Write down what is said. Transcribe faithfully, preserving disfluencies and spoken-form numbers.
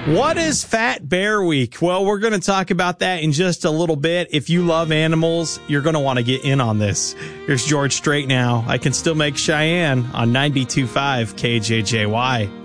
What is Fat Bear Week? Well, we're going to talk about that in just a little bit. If you love animals, you're going to want to get in on this. Here's George Strait now. I Can Still Make Cheyenne on ninety-two point five K J J Y.